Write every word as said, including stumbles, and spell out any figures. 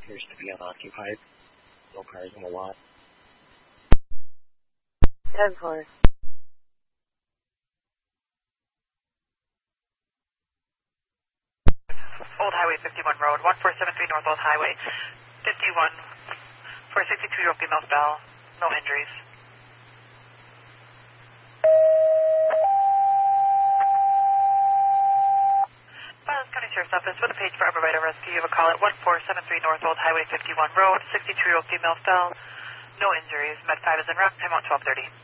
appears to be unoccupied. No cars in the lot. ten four. Old Highway fifty-one Road, one four seven three North Old Highway fifty-one, for a sixty-two-year-old female fell, no injuries. Violence County Sheriff's Office with a page for Arborvitae Rescue. You have a call at one four seven three North Old Highway fifty-one Road, sixty-two-year-old female fell, no injuries. Med five is en route, time out twelve thirty.